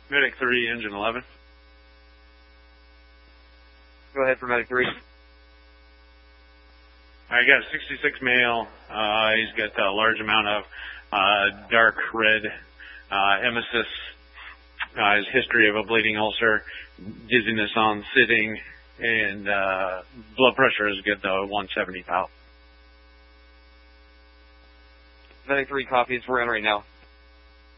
Medic 3, engine 11. Go ahead for Medic 3. I got a 66 male. He's got a large amount of dark red emesis. His history of a bleeding ulcer, dizziness on sitting, and blood pressure is good though, 170 pal. Medic 3 copies. We're in right now.